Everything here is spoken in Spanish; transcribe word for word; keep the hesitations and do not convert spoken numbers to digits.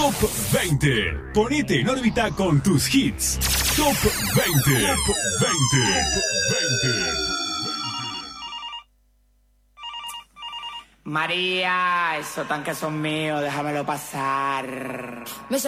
Top veinte. Ponete en órbita con tus hits. Top veinte. Top veinte. veinte. María, esos tanques son míos, déjamelo pasar.